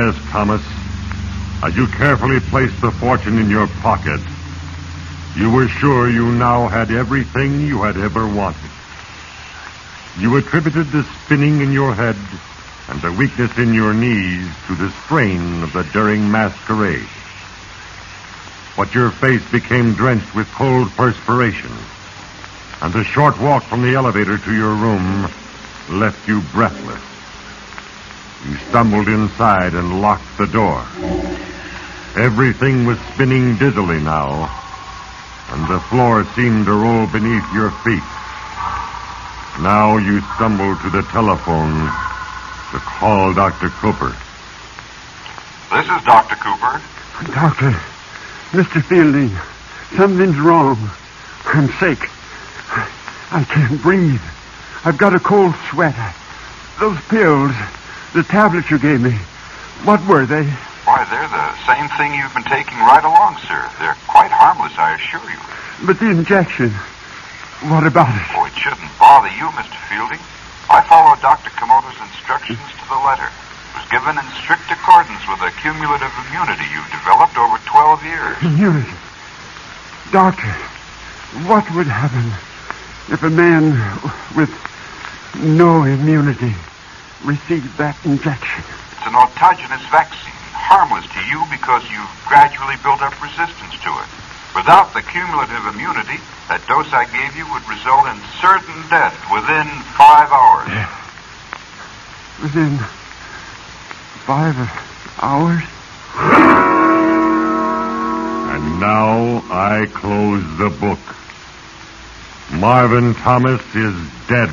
Yes, Thomas. As you carefully placed the fortune in your pocket, you were sure you now had everything you had ever wanted. You attributed the spinning in your head and the weakness in your knees to the strain of the daring masquerade. But your face became drenched with cold perspiration, and the short walk from the elevator to your room left you breathless. You stumbled inside and locked the door. Everything was spinning dizzily now, and the floor seemed to roll beneath your feet. Now you stumbled to the telephone to call Dr. Cooper. This is Dr. Cooper. Doctor, Mr. Fielding, something's wrong. I'm sick. I can't breathe. I've got a cold sweat. Those pills, the tablets you gave me, what were they? Why, they're the same thing you've been taking right along, sir. They're quite harmless, I assure you. But the injection, what about it? Oh, it shouldn't bother you, Mr. Fielding. I followed Dr. Komodo's instructions to the letter. It was given in strict accordance with the cumulative immunity you've developed over 12 years. Immunity? Doctor, what would happen if a man with no immunity received that injection? It's an autogenous vaccine, harmless to you because you've gradually built up resistance to it. Without the cumulative immunity, that dose I gave you would result in certain death within 5 hours. Within 5 hours? And now I close the book. Marvin Thomas is dead.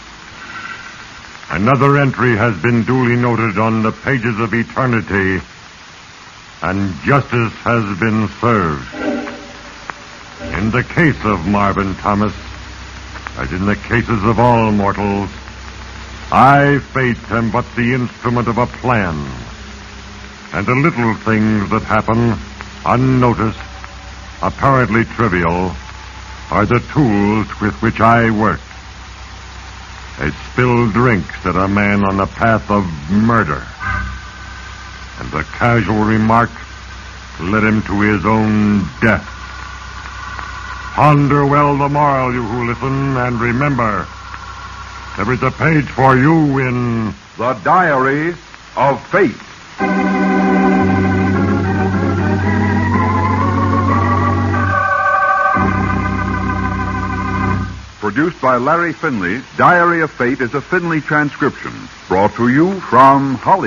Another entry has been duly noted on the pages of eternity, and justice has been served. In the case of Marvin Thomas, as in the cases of all mortals, I, fate, am but the instrument of a plan. And the little things that happen, unnoticed, apparently trivial, are the tools with which I work. A spilled drink set a man on the path of murder, and a casual remark led him to his own death. Ponder well the moral, you who listen, and remember, there is a page for you in The Diary of Fate. Produced by Larry Finley, Diary of Fate is a Finley transcription, brought to you from Hollywood.